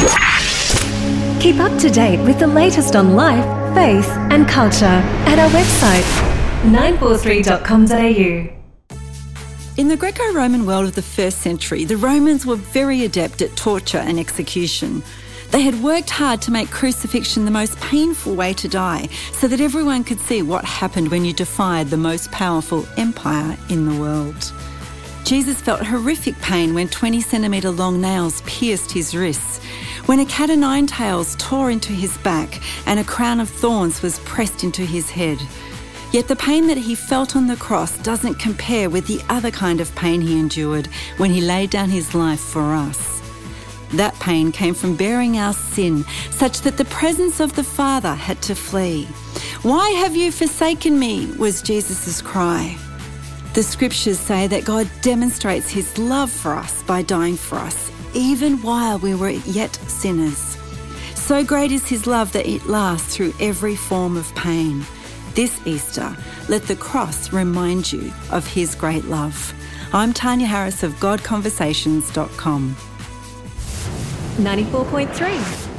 Keep up to date with the latest on life, faith and culture at our website 943.com.au. In the Greco-Roman world of the 1st century, the Romans were very adept at torture and execution. They had worked hard to make crucifixion the most painful way to die, so that everyone could see what happened when you defied the most powerful empire in the world. Jesus felt horrific pain when 20-centimetre long nails pierced his wrists, when a cat o' nine tails tore into his back and a crown of thorns was pressed into his head. Yet the pain that he felt on the cross doesn't compare with the other kind of pain he endured when he laid down his life for us. That pain came from bearing our sin, such that the presence of the Father had to flee. "Why have you forsaken me?" was Jesus' cry. The scriptures say that God demonstrates his love for us by dying for us, even while we were yet sinners. So great is his love that it lasts through every form of pain. This Easter, let the cross remind you of his great love. I'm Tanya Harris of GodConversations.com. 94.3